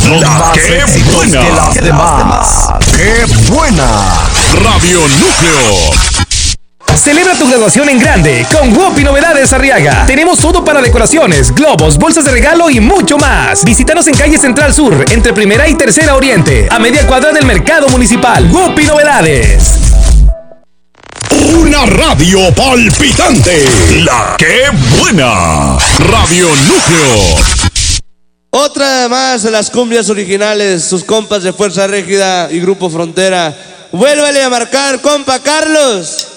Los más éxitos buena. que las demás. ¡Qué buena! Radio Núcleo. Celebra tu graduación en grande con Wopi Novedades Arriaga. Tenemos todo para decoraciones, globos, bolsas de regalo y mucho más. Visítanos en calle Central Sur, entre Primera y Tercera Oriente, a media cuadra del Mercado Municipal. Wopi Novedades. Una radio palpitante. La que buena. Radio Núcleo. Otra más de las cumbias originales, sus compas de Fuerza Régida y Grupo Frontera. Vuélvale a marcar, compa Carlos.